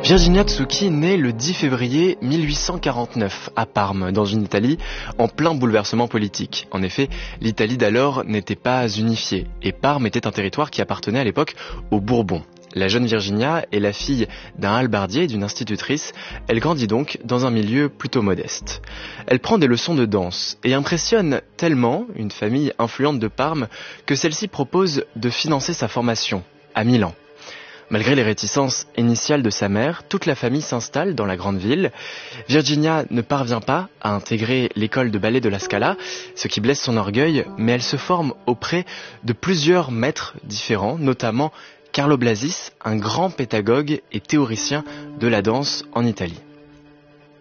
Virginia Tsuki naît le 10 février 1849 à Parme, dans une Italie en plein bouleversement politique. En effet, l'Italie d'alors n'était pas unifiée et Parme était un territoire qui appartenait à l'époque aux Bourbons. La jeune Virginia est la fille d'un hallebardier et d'une institutrice. Elle grandit donc dans un milieu plutôt modeste. Elle prend des leçons de danse et impressionne tellement une famille influente de Parme que celle-ci propose de financer sa formation à Milan. Malgré les réticences initiales de sa mère, toute la famille s'installe dans la grande ville. Virginia ne parvient pas à intégrer l'école de ballet de la Scala, ce qui blesse son orgueil, mais elle se forme auprès de plusieurs maîtres différents, notamment Carlo Blasis, un grand pédagogue et théoricien de la danse en Italie.